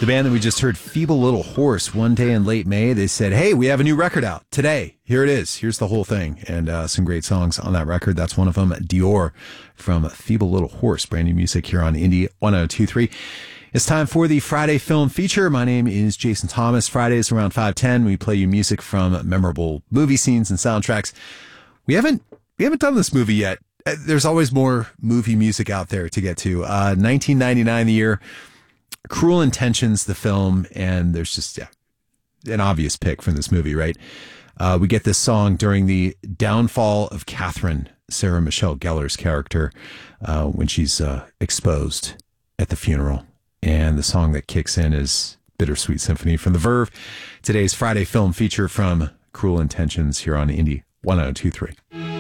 The band that we just heard, Feeble Little Horse, one day in late May, they said, hey, we have a new record out today. Here it is. Here's the whole thing. And some great songs on that record. That's one of them, Dior from Feeble Little Horse. Brand new music here on Indie 1023. It's time for the Friday Film Feature. My name is Jason Thomas. Fridays around 5:10, we play you music from memorable movie scenes and soundtracks. We haven't done this movie yet. There's always more movie music out there to get to. 1999, the year. Cruel Intentions, the film, and there's just an obvious pick from this movie, right? We get this song during the downfall of Catherine, Sarah Michelle Gellar's character, when she's exposed at the funeral. And the song that kicks in is Bittersweet Symphony from The Verve. Today's Friday Film Feature from Cruel Intentions here on Indie 1023.